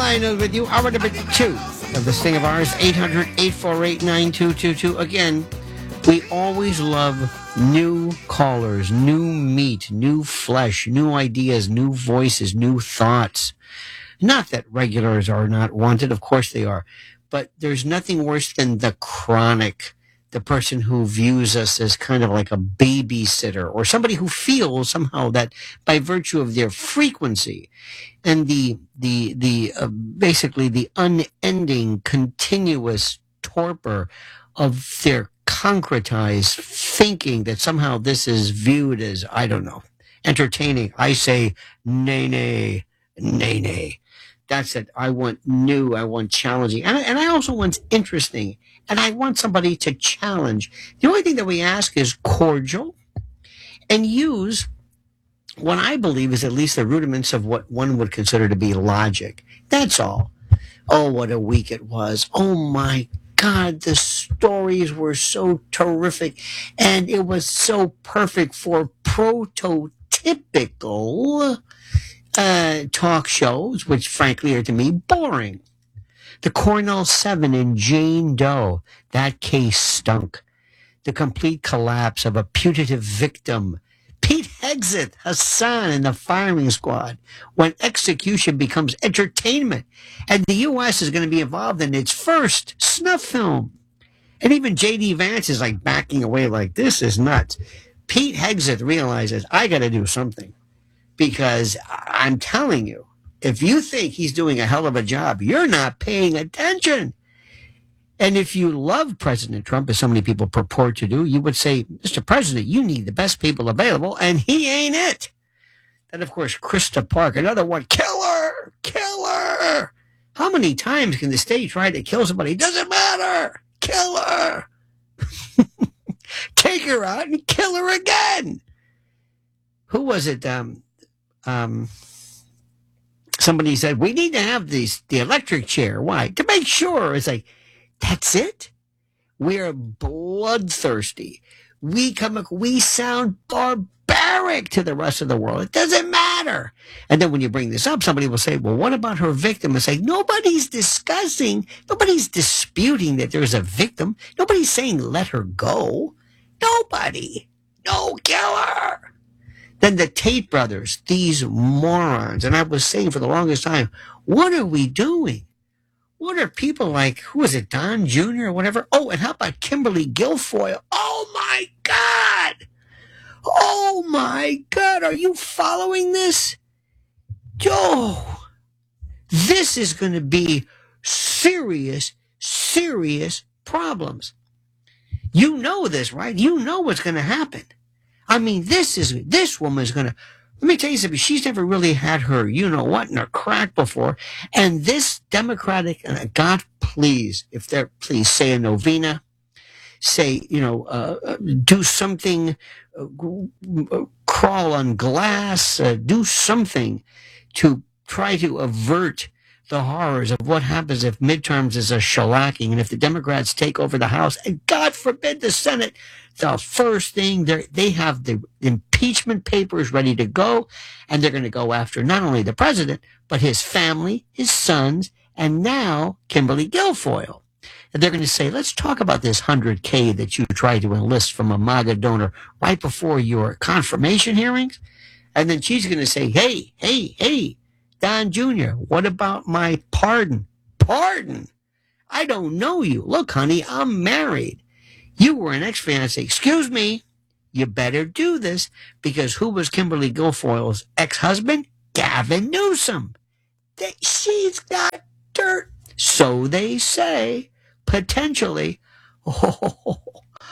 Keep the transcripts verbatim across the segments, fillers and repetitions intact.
Ryan with you. Hour number two of this thing of ours, eight hundred, eight four eight, nine two two two. Again, we always love new callers, new meat, new flesh, new ideas, new voices, new thoughts. Not that regulars are not wanted, of course they are. But there's nothing worse than the chronic, the person who views us as kind of like a babysitter or somebody who feels somehow that by virtue of their frequency and the the the uh, basically the unending continuous torpor of their concretized thinking that somehow this is viewed as, I don't know, entertaining. I say nay nay nay nay. That's it. I want new. I want challenging. And, and I also want interesting. And I want somebody to challenge. The only thing that we ask is cordial and use what I believe is at least the rudiments of what one would consider to be logic. That's all. Oh, what a week it was. Oh, my God. The stories were so terrific. And it was so perfect for prototypical Uh, talk shows, which frankly are to me boring. The Cornell Seven in Jane Doe, that case stunk. The complete collapse of a putative victim. Pete Hegseth, Hassan, and the firing squad, when execution becomes entertainment, and the U S is going to be involved in its first snuff film. And even J D Vance is like backing away like, this is nuts. Pete Hegseth realizes, I got to do something. Because I'm telling you, if you think he's doing a hell of a job, you're not paying attention. And if you love President Trump, as so many people purport to do, you would say, Mister President, you need the best people available, and he ain't it. And, of course, Krista Park, another one, killer, killer. How many times can the state try to kill somebody? Doesn't matter. Killer. Take her out and kill her again. Who was it? Um... Um, somebody said, we need to have these, the electric chair. Why? To make sure. It's like, that's it? We're bloodthirsty. We come, we sound barbaric to the rest of the world. It doesn't matter. And then when you bring this up, somebody will say, well, what about her victim? And say, nobody's discussing, nobody's disputing that there's a victim. Nobody's saying let her go. Nobody. No killer. Then the Tate brothers, these morons. And I was saying for the longest time, what are we doing? What are people like, who is it, Don Junior or whatever? Oh, and how about Kimberly Guilfoyle? Oh, my God. Oh, my God. Are you following this? Oh, this is going to be serious, serious problems. You know this, right? You know what's going to happen. I mean, this is, this woman's going to, let me tell you something. She's never really had her, you know what, in her crack before. And this Democratic, and God, please, if they're, please say a novena, say, you know, uh, do something, uh, crawl on glass, uh, do something to try to avert the horrors of what happens if midterms is a shellacking and if the Democrats take over the House and God forbid the Senate. The first thing, they have the impeachment papers ready to go, and they're going to go after not only the president, but his family, his sons, and now Kimberly Guilfoyle. And they're going to say, let's talk about this one hundred K that you tried to enlist from a MAGA donor right before your confirmation hearings. And then she's going to say, hey, hey, hey, Don Junior, what about my pardon? Pardon? I don't know you. Look, honey, I'm married. You were an ex-fiancé. Excuse me. You better do this because who was Kimberly Guilfoyle's ex-husband? Gavin Newsom. They, she's got dirt. So they say, potentially. Oh,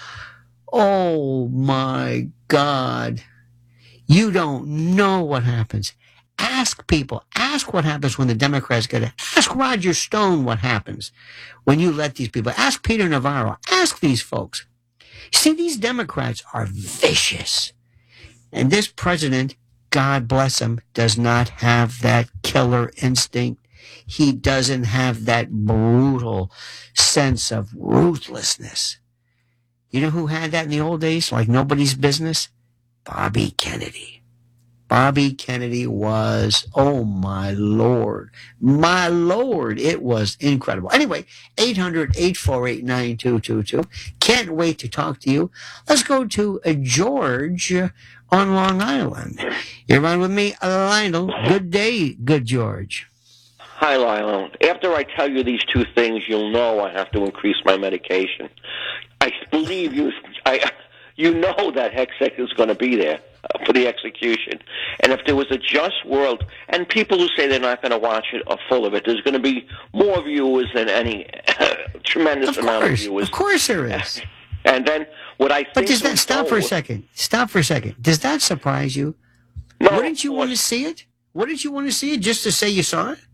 oh, my God. You don't know what happens. Ask people. Ask what happens when the Democrats get it. Ask Roger Stone what happens when you let these people. Ask Peter Navarro. Ask these folks. See, these Democrats are vicious. And this president, God bless him, does not have that killer instinct. He doesn't have that brutal sense of ruthlessness. You know who had that in the old days, like nobody's business? Bobby Kennedy. Bobby Kennedy was, oh my Lord, my Lord, it was incredible. Anyway, eight hundred, eight four eight, nine two two two. Can't wait to talk to you. Let's go to uh, George on Long Island. You're on with me, Lionel. Good day, good George. Hi, Lionel. After I tell you these two things, you'll know I have to increase my medication. I believe you. I, you know that Hexec is going to be there for the execution. And if there was a just world, and people who say they're not going to watch it are full of it, there's going to be more viewers than any tremendous of amount course, of viewers. Of course there is. And then what I think... But does that... Stop for a second. Stop for a second. Does that surprise you? No, Wouldn't you want to see it? Wouldn't you want to see it just to say you saw it?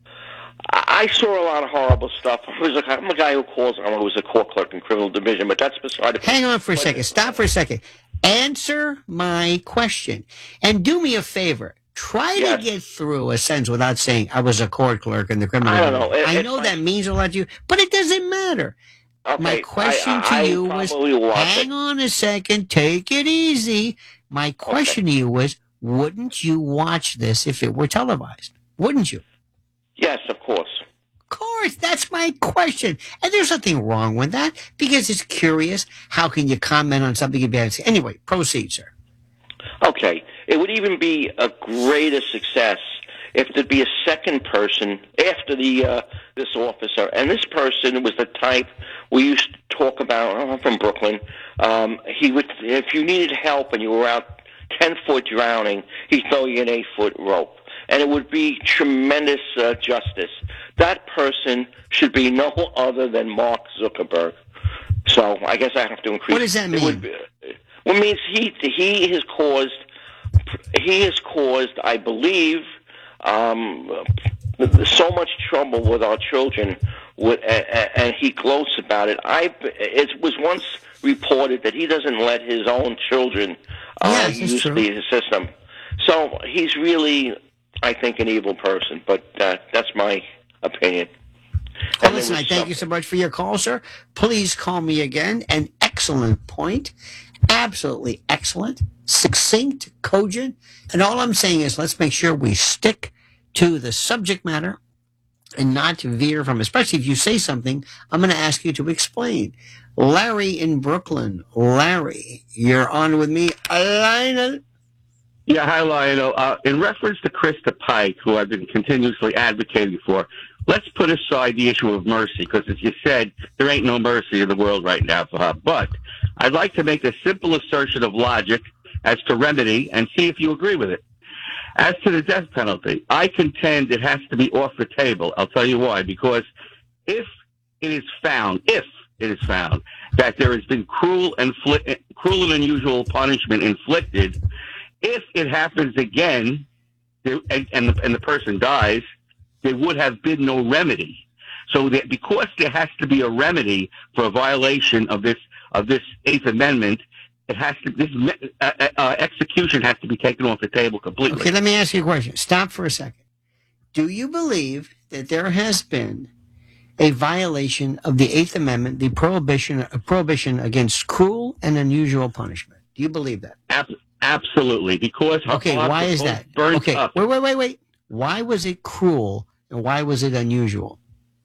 I saw a lot of horrible stuff. I was a, I'm a guy who calls, I was a court clerk in criminal division, but that's beside the point. Hang on for a second. Stop for a second. Answer my question. And do me a favor. Try yes. to get through a sentence without saying, I was a court clerk in the criminal I don't division. know. It, I know my, that means a lot to you, but it doesn't matter. Okay, my question I, to I, you I was, hang it. on a second, take it easy. My question okay. to you was, wouldn't you watch this if it were televised? Wouldn't you? Yes, of course. Of course, that's my question. And there's nothing wrong with that because it's curious. How can you comment on something you bad? Anyway, proceed, sir. Okay. It would even be a greater success if there'd be a second person after the uh, this officer. And this person was the type we used to talk about. Oh, I'm from Brooklyn. Um, he would, if you needed help and you were out ten foot drowning, he'd throw you an eight foot rope. And it would be tremendous uh, justice. That person should be no other than Mark Zuckerberg. So I guess I have to increase. What does that mean? It would be, well, it means he he has caused he has caused, I believe, um, so much trouble with our children, with, and he gloats about it. I it was once reported that he doesn't let his own children uh, yes, use the system. So he's really, I think, an evil person, but uh, that's my opinion. Well, listen, I thank you so much for your call, sir. Please call me again. An excellent point. Absolutely excellent. Succinct, cogent. And all I'm saying is let's make sure we stick to the subject matter and not veer from, especially if you say something, I'm going to ask you to explain. Larry in Brooklyn. Larry, you're on with me. Lionel. Yeah, hi, Lionel. Uh, in reference to Krista Pike, who I've been continuously advocating for, let's put aside the issue of mercy, because as you said, there ain't no mercy in the world right now for her. But I'd like to make a simple assertion of logic as to remedy and see if you agree with it. As to the death penalty, I contend it has to be off the table. I'll tell you why. Because if it is found, if it is found that there has been cruel and fli- cruel and unusual punishment inflicted, if it happens again, there, and, and, the, and the person dies, there would have been no remedy. So that because there has to be a remedy for a violation of this of this Eighth Amendment, it has to this uh, uh, execution has to be taken off the table completely. Okay, let me ask you a question. Stop for a second. Do you believe that there has been a violation of the Eighth Amendment, the prohibition uh, prohibition against cruel and unusual punishment? Do you believe that? Ab- absolutely, because her okay, why is that? Burnt okay, up. wait, wait, wait, wait. Why was it cruel and why was it unusual?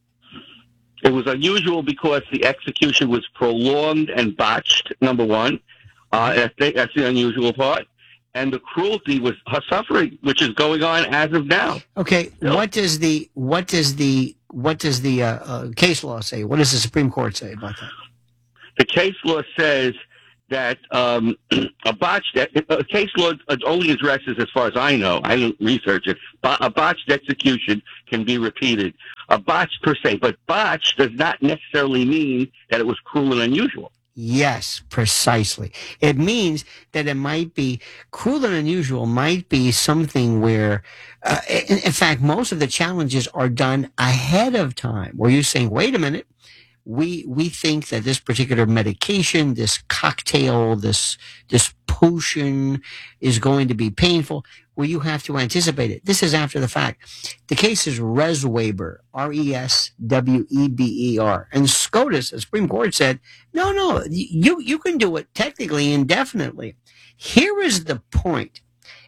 It was unusual because the execution was prolonged and botched, number one. Uh, that's the unusual part. And the cruelty was her suffering, which is going on as of now. Okay, you know? what does the what does the what does the uh, uh, case law say? What does the Supreme Court say about that? The case law says that um, a botched a case law only addresses, as far as I know, I didn't research it, a botched execution can be repeated. A botched per se, but botched does not necessarily mean that it was cruel and unusual. Yes, precisely. It means that it might be cruel and unusual, might be something where, uh, in, in fact, most of the challenges are done ahead of time, where you're saying, wait a minute, we we think that this particular medication, this cocktail, this this potion is going to be painful, where you have to anticipate it. This is after the fact. The case is Resweber, R E S W E B E R. And SCOTUS, the Supreme Court said, no, no, you, you can do it technically indefinitely. Here is the point.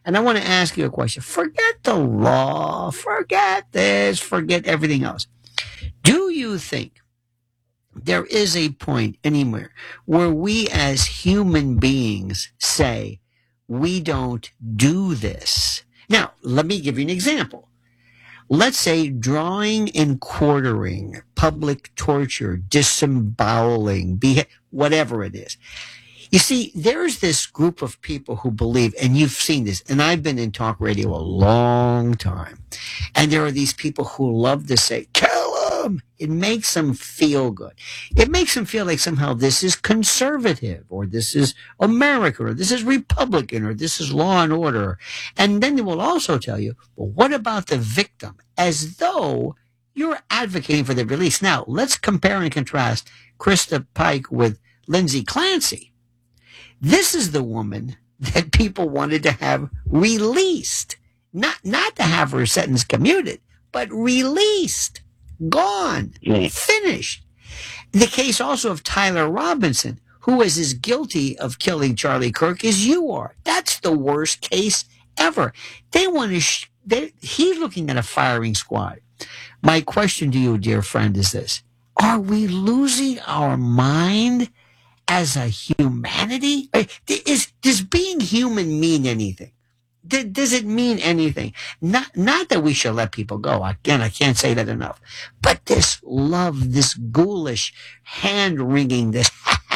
And I want to ask you a question. Forget the law, forget this, forget everything else. Do you think there is a point anywhere where we as human beings say, we don't do this? Now, let me give you an example. Let's say drawing and quartering, public torture, disemboweling, beha- whatever it is. You see, there's this group of people who believe, and you've seen this, and I've been in talk radio a long time, and there are these people who love to say, kill them. It makes them feel good. It makes them feel like somehow this is conservative, or this is America, or this is Republican, or this is law and order. And then they will also tell you, well, what about the victim? As though you're advocating for the release. Now, let's compare and contrast Krista Pike with Lindsay Clancy. This is the woman that people wanted to have released. Not, not to have her sentence commuted, but released, gone, Yeah. finished. The case also of Tyler Robinson, who is as guilty of killing Charlie Kirk as you are. That's the worst case ever. They want to, sh- they, he's looking at a firing squad. My question to you, dear friend, is this. Are we losing our mind as a humanity? Is, does being human mean anything? Does it mean anything? Not, not that we should let people go. Again, I can't say that enough. But this love, this ghoulish hand wringing, this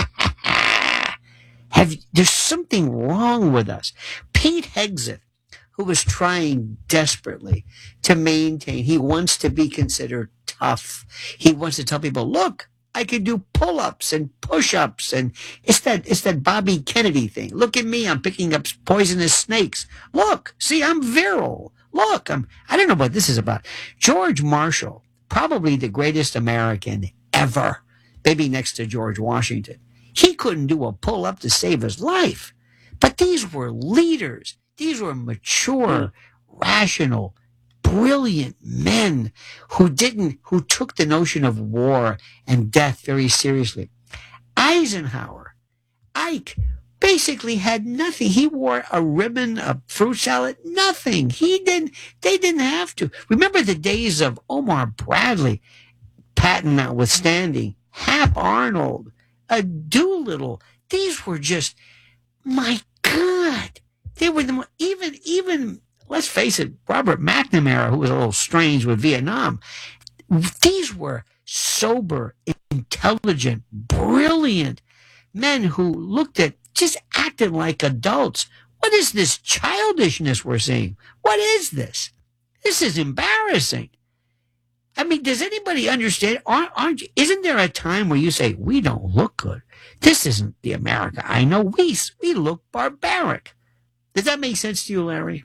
have, there's something wrong with us. Pete Hegseth, who was trying desperately to maintain, he wants to be considered tough. He wants to tell people, look, I can do pull-ups and push-ups, and it's that it's that Bobby Kennedy thing. Look at me, I'm picking up poisonous snakes. Look, see, I'm virile. Look, I'm I don't know what this is about. George Marshall, probably the greatest American ever, maybe next to George Washington. He couldn't do a pull-up to save his life. But these were leaders. These were mature, rational, brilliant men who didn't, who took the notion of war and death very seriously. Eisenhower, Ike, basically had nothing. He wore a ribbon, a fruit salad, nothing. He didn't, they didn't have to. Remember the days of Omar Bradley, Patton notwithstanding, Hap Arnold, a Doolittle. These were just, my God, they were the mo- even, even, let's face it, Robert McNamara, who was a little strange with Vietnam, these were sober, intelligent, brilliant men who looked at, just acted like adults. What is this childishness we're seeing? What is this? This is embarrassing. I mean, does anybody understand? Aren't, aren't you, isn't there a time where you say, we don't look good? This isn't the America I know. We, we look barbaric. Does that make sense to you, Larry?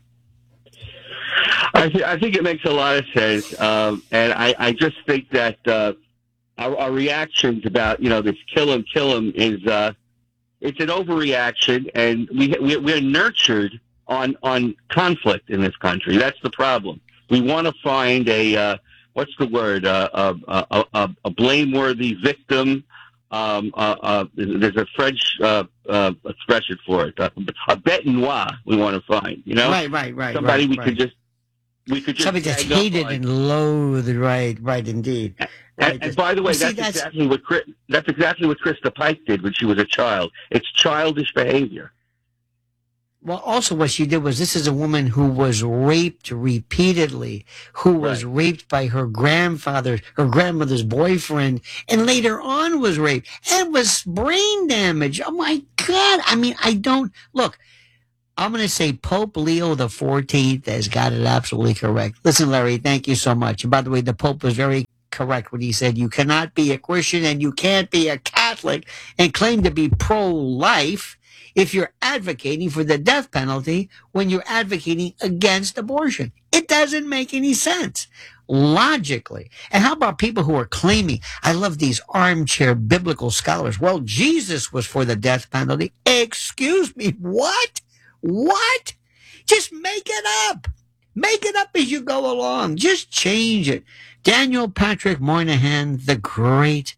I, th- I think it makes a lot of sense, um, and I, I just think that uh, our, our reactions about you know this kill him, kill him is uh, it's an overreaction, and we, we we're nurtured on on conflict in this country. That's the problem. We want to find a uh, what's the word uh, a, a, a, a blameworthy victim. Um, uh, uh, there's a French uh, uh, expression for it, uh, a bête noire. We want to find, you know, right, right, right. Somebody right, we right. could just. We could just Somebody that's gang up hated on. and loathed, right, right, indeed. And, Right. and by the way, Well, see, that's, that's- exactly what Chris, that's exactly what Krista Pike did when she was a child. It's childish behavior. Well, also what she did was, this is a woman who was raped repeatedly, who was Right. raped by her grandfather, her grandmother's boyfriend, and later on was raped and was brain damaged. Oh my God. I mean, I don't, look, I'm going to say Pope Leo the fourteenth has got it absolutely correct. Listen, Larry, thank you so much. And by the way, the Pope was very correct when he said you cannot be a Christian and you can't be a Catholic and claim to be pro-life if you're advocating for the death penalty when you're advocating against abortion. It doesn't make any sense logically. And how about people who are claiming, I love these armchair biblical scholars, well, Jesus was for the death penalty. Excuse me, what? What? Just make it up. Make it up as you go along. Just change it. Daniel Patrick Moynihan, the great